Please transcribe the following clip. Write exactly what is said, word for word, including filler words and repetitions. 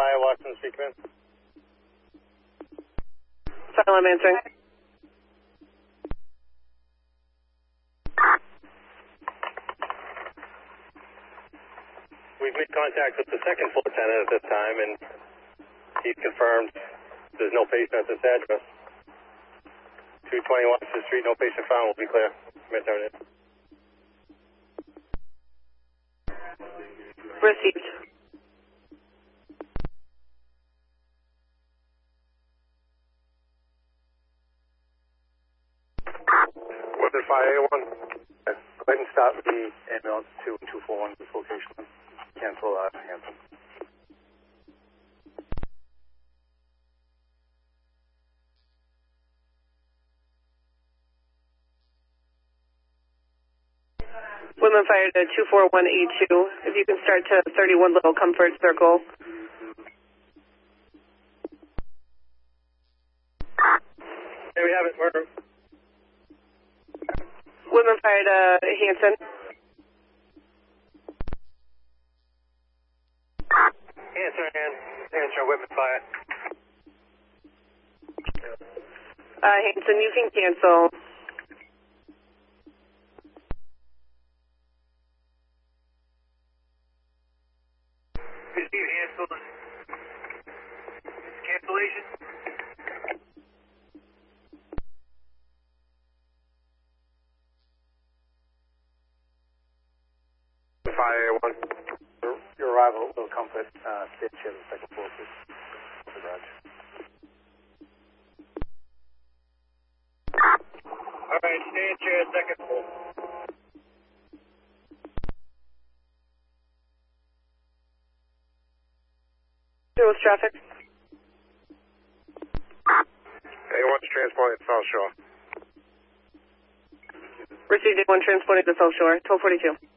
Fire, Washington Street, command. File, I'm answering. We've made contact with the second floor tenant at this time, and he's confirmed there's no patient at this address. two twenty Washington Street, no patient found, will be clear. Command terminated. Received. Weapon Fire A one. Go ahead and stop the ambulance two and two four one this location. Cancel uh, Hanson. Women fired at two four one eight two. If you can start to thirty-one Little Comfort Circle. Here we have it, murder. Women fired at uh, Hanson. Answer, and answer, weapon fire. Uh, Hanson, you can cancel. Receive Hansel. Cancellation. Fire one. Your arrival at Little Comfort, uh, stage here, the second floor, please. The garage. Alright, stage here, second floor. There was traffic. A one's transporting to South Shore. Received A one transported to South Shore, twelve forty-two.